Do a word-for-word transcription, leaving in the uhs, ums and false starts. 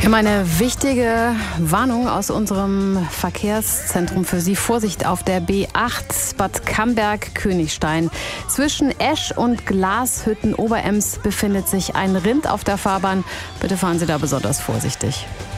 Wir haben eine wichtige Warnung aus unserem Verkehrszentrum für Sie. Vorsicht auf der B acht Bad Camberg-Königstein. Zwischen Esch und Glashütten Oberems befindet sich ein Rind auf der Fahrbahn. Bitte fahren Sie da besonders vorsichtig.